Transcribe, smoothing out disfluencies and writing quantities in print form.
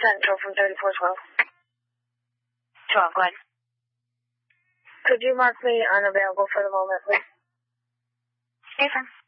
Central from 3412. 12, go ahead. Could you mark me unavailable for the moment, please? Stay firm.